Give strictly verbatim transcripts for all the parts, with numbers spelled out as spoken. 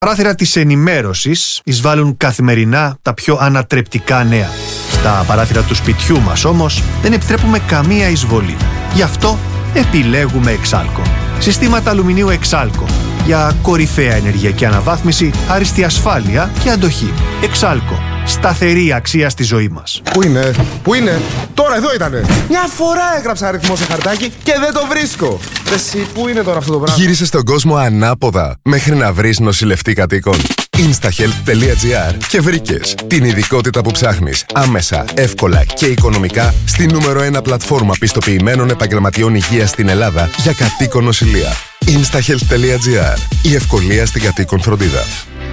Παράθυρα της ενημέρωσης εισβάλλουν καθημερινά τα πιο ανατρεπτικά νέα. Στα παράθυρα του σπιτιού μας όμως δεν επιτρέπουμε καμία εισβολή. Γι' αυτό επιλέγουμε Εξάλκο. Συστήματα αλουμινίου Εξάλκο για κορυφαία ενεργειακή αναβάθμιση, άριστη ασφάλεια και αντοχή. Εξάλκο. Σταθερή αξία στη ζωή μας. Πού είναι, πού είναι, τώρα εδώ ήτανε. Μια φορά έγραψα αριθμό σε χαρτάκι και δεν το βρίσκω. Εσύ, πού είναι τώρα αυτό το πράγμα. Γύρισε στον κόσμο ανάποδα μέχρι να βρεις νοσηλευτή κατοίκων. instahealth τελεία gr και βρήκες την ειδικότητα που ψάχνεις άμεσα, εύκολα και οικονομικά στη νούμερο ένα πλατφόρμα πιστοποιημένων επαγγελματιών υγείας στην Ελλάδα για κατοίκον νοσηλεία. instahealth τελεία gr. Η ευκολία στην κατοίκον φροντίδα.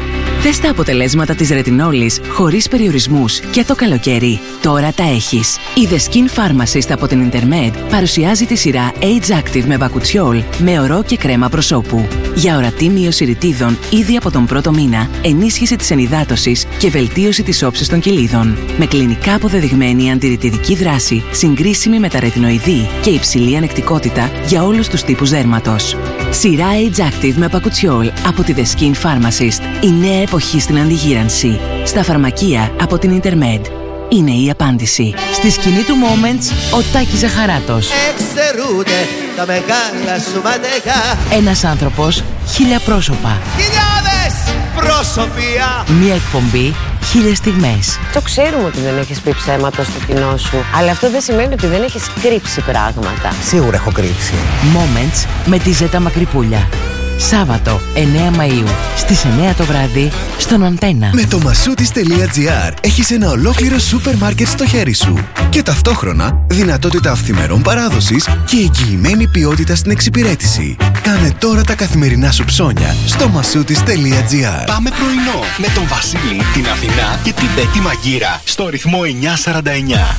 Θες τα αποτελέσματα της ρετινόλης χωρίς περιορισμούς και το καλοκαίρι. Τώρα τα έχεις. Η The Skin Pharmacist από την Intermed παρουσιάζει τη σειρά Age Active με μπακουτσιόλ με ορό και κρέμα προσώπου. Για ορατή μείωση ρητίδων ήδη από τον πρώτο μήνα, ενίσχυση της ενυδάτωσης και βελτίωση της όψης των κοιλίδων. Με κλινικά αποδεδειγμένη αντιρρητιδική δράση, συγκρίσιμη με τα ρετινοειδή και υψηλή ανεκτικότητα για όλους τους τύπους δέρματος. Σειρά Age Active με μπακουτσιόλ από τη The Skin Pharmacist. Η νέα εποχή στην αντιγύρανση. Στα φαρμακεία από την Intermed. Είναι η απάντηση. Στη σκηνή του Moments, ο Τάκης Ζαχαράτος. Εξαιρούνται τα μεγάλα σου ματεκά. Ένας άνθρωπος, χίλια πρόσωπα. Χιλιάδες προσωπία. Μία εκπομπή, χίλιες στιγμές. Το ξέρουμε ότι δεν έχεις πει ψέματα στο κοινό σου, αλλά αυτό δεν σημαίνει ότι δεν έχεις κρύψει πράγματα. Σίγουρα έχω κρύψει. Moments με τη Ζέτα Μακρυπούλια. Σάββατο εννέα Μαΐου στις εννέα το βράδυ στον Αντένα. Με το μασούτις τελεία gr έχεις ένα ολόκληρο σούπερ μάρκετ στο χέρι σου και ταυτόχρονα δυνατότητα αυθημερών παράδοσης και εγγυημένη ποιότητα στην εξυπηρέτηση. Κάνε τώρα τα καθημερινά σου ψώνια στο μασούτις τελεία gr. Πάμε πρωινό με τον Βασίλη, την Αθηνά και την Πέτη Μαγκύρα στο ρυθμό εννιά σαράντα εννιά.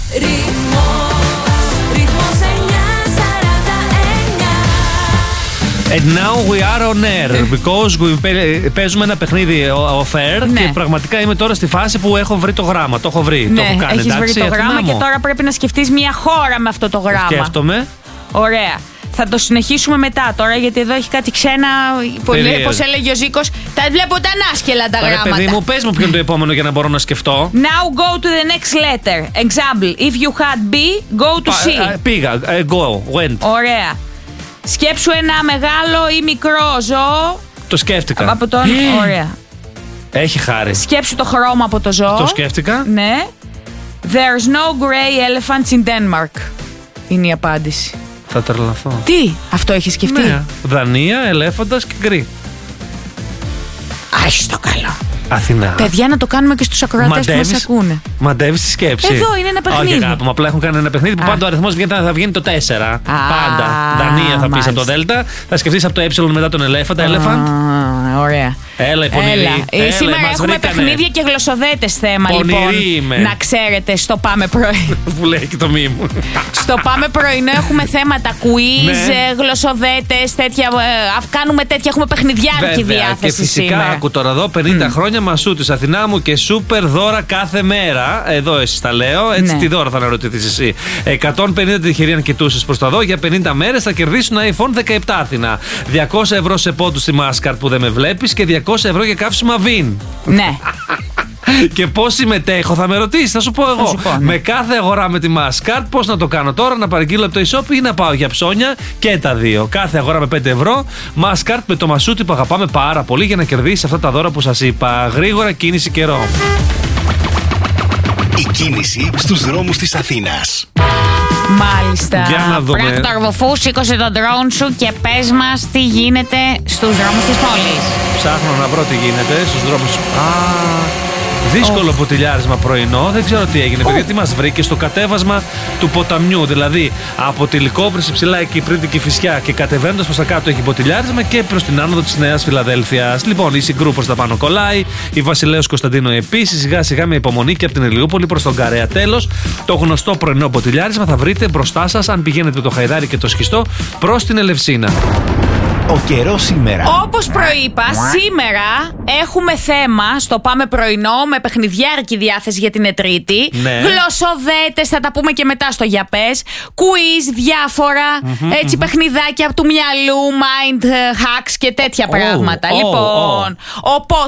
And now we are on air because we παίζουμε ένα παιχνίδι off air, ναι. Και πραγματικά είμαι τώρα στη φάση που έχω βρει το γράμμα. Το έχω βρει. Ναι, το έχω κάνει, έχεις εντάξει, βρει το γράμμα και τώρα πρέπει να σκεφτείς μια χώρα με αυτό το γράμμα. Σκέφτομαι. Ωραία. Θα το συνεχίσουμε μετά τώρα, γιατί εδώ έχει κάτι ξένα. Πώς έλεγε ο Ζήκος, τα βλέπω τα ανάσκελα τα Ωραία, γράμματα. παιδί μου, πες μου ποιο είναι το επόμενο για να μπορώ να σκεφτώ. Now go to the next letter. Example, if you had B, go to C. Πήγα, go, went. Ωραία. Σκέψου ένα μεγάλο ή μικρό ζώο. Το σκέφτηκα. Από τον... Ωραία. Έχει χάρη. Σκέψου το χρώμα από το ζώο. Το σκέφτηκα. Ναι. There's no gray elephants in Denmark. Είναι η απάντηση. Θα τρελαθώ. Τι, αυτό έχει σκεφτεί? Ναι. Δανία, ελέφαντας και γκρι. Άχι το καλό. Αθηνά. Παιδιά, να το κάνουμε και στους ακροατές που μας ακούνε. Μαντεύεις τη σκέψη. Εδώ είναι ένα παιχνίδι. Όχι, αγάπη μου, απλά έχουν κάνει ένα παιχνίδι που πάντα ο αριθμός θα βγαίνει το τέσσερα. Α, πάντα. Δανία θα πεις από το Δέλτα, θα σκεφτείς από το ε μετά τον ελέφαντα. Elephant. Ωραία. Έλα, η πονηρή. Έλα. Σήμερα έχουμε βρήκανε. Παιχνίδια και γλωσσοδέτες θέμα, πονηρή λοιπόν. Είμαι. Να ξέρετε, στο Πάμε Πρωινό. Που λέει και το μη μου. Στο Πάμε Πρωινό έχουμε θέματα quiz, ναι. Γλωσσοδέτες, τέτοια. Κάνουμε τέτοια, έχουμε παιχνιδιάρικη διάθεση. Και φυσικά, σήμερα. Άκου τώρα εδώ, πενήντα mm. χρόνια Μασούτης, Αθηνά μου, και σούπερ δώρα κάθε μέρα. Εδώ εσύ τα λέω. Έτσι, ναι. Τι δώρα θα αναρωτηθείς εσύ. εκατόν πενήντα τυχεροί αν κοιτούσες προς τα δω. Για πενήντα μέρες θα κερδίσουν άιφον δεκαεπτά, Αθηνά. διακόσια ευρώ σε πόντους στη Mastercard που δεν με βλέπεις και διακόσια ευρώ για καύσιμα Vin. Ναι. Και πώς συμμετέχω, θα με ρωτήσεις, θα σου πω εγώ. Σου πω, ναι. Με κάθε αγορά με τη Mastercard, πώς να το κάνω τώρα, να παραγγείλω από το e-shop ή να πάω για ψώνια, και τα δύο. Κάθε αγορά με πέντε ευρώ, Mastercard με το μασούτι που αγαπάμε πάρα πολύ για να κερδίσεις αυτά τα δώρα που σας είπα. Γρήγορα κίνηση καιρό. Η κίνηση στους δρόμους της Αθήνας. Μάλιστα. Για να δούμε. Πράκτορ Βουφού, σήκωσε τον drone σου και πες μας τι γίνεται στους δρόμους της πόλης. Ψάχνω να βρω τι γίνεται στους δρόμους. Α, δύσκολο oh. ποτηλιάρισμα πρωινό. Δεν ξέρω τι έγινε, oh. παιδιά, τι μας βρήκε στο κατέβασμα του ποταμιού. Δηλαδή από τη Λυκόβρηση ψηλά εκεί πριν την Κηφισιά και κατεβαίνοντας προς τα κάτω έχει ποτηλιάρισμα και προς την άνοδο της Νέας Φιλαδέλφειας. Λοιπόν, η Συγκρού προς τα πάνω κολλάει, η Βασιλέως Κωνσταντίνο επίσης. Σιγά σιγά με υπομονή και από την Ηλιούπολη προς τον Καρέα. Τέλος, το γνωστό πρωινό ποτηλιάρισμα θα βρείτε μπροστά σας αν πηγαίνετε το Χαϊδάρι και το Σχιστό προς την Ελευσίνα. ο καιρός σήμερα. Όπως προείπα, σήμερα έχουμε θέμα στο Πάμε Πρωινό με παιχνιδιάρικη διάθεση για την Ετρίτη. Ναι. Γλωσσοδέτες, θα τα πούμε και μετά στο Για Πες. Quiz, διάφορα Mm-hmm, έτσι mm-hmm. παιχνιδάκια του μυαλού, mind hacks και τέτοια oh, πράγματα. oh, λοιπόν, oh. οπότε